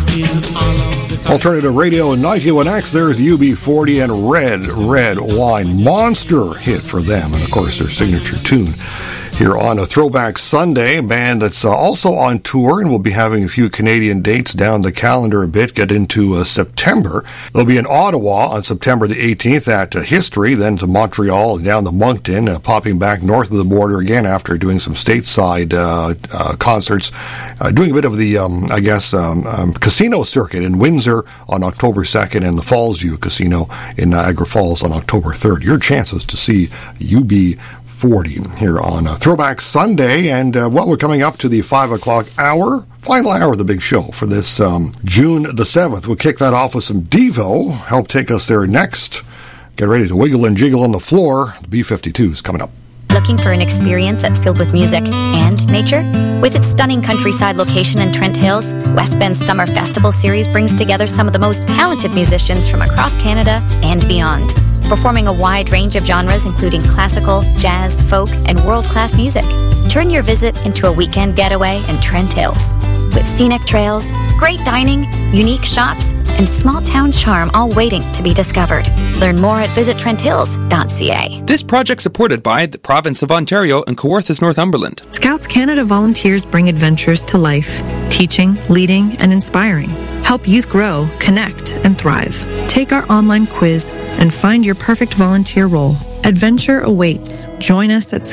Alternative Radio and 91X, there's UB40 and Red Wine. Monster hit for them, and of course their signature tune here on a Throwback Sunday. A band that's also on tour, and we'll be having a few Canadian dates down the calendar a bit, get into September. They'll be in Ottawa on September the 18th at History, then to Montreal and down to Moncton, popping back north of the border again after doing some stateside concerts, doing a bit of the, casino circuit in Windsor on October 2nd and the Fallsview Casino in Niagara Falls on October 3rd. Your chances to see UB40 here on Throwback Sunday. And, we're coming up to the 5 o'clock hour, final hour of the big show for this June the 7th. We'll kick that off with some Devo. Help take us there next. Get ready to wiggle and jiggle on the floor. The B-52 is coming up. Looking for an experience that's filled with music and nature? With its stunning countryside location in Trent Hills, West Bend's Summer Festival Series brings together some of the most talented musicians from across Canada and beyond, performing a wide range of genres including classical, jazz, folk, and world-class music. Turn your visit into a weekend getaway in Trent Hills. With scenic trails, great dining, unique shops, and small-town charm all waiting to be discovered. Learn more at visittrenthills.ca. This project supported by the Province of Ontario and Kawarthas, Northumberland. Scouts Canada volunteers bring adventures to life, teaching, leading, and inspiring. Help youth grow, connect, and thrive. Take our online quiz and find your perfect volunteer role. Adventure awaits. Join us at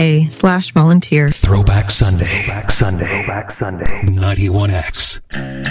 scouts.ca/volunteer. Throwback Sunday. 91X.